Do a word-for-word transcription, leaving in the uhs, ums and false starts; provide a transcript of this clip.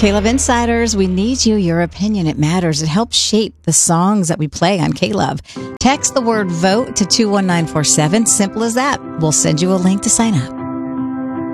K-Love Insiders, we need you. Your opinion, it matters. It helps shape the songs that we play on K-Love. Text the word VOTE to two one nine four seven. Simple as that. We'll send you a link to sign up.